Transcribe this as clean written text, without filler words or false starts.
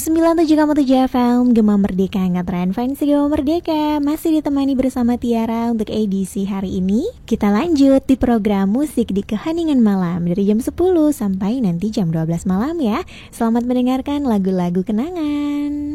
97,7 FM Gema Merdeka Ngetren Fans Gema Merdeka masih ditemani bersama Tiara untuk edisi hari ini. Kita lanjut di program musik di Keheningan Malam dari jam 10 sampai nanti jam 12 malam ya. Selamat mendengarkan lagu-lagu kenangan.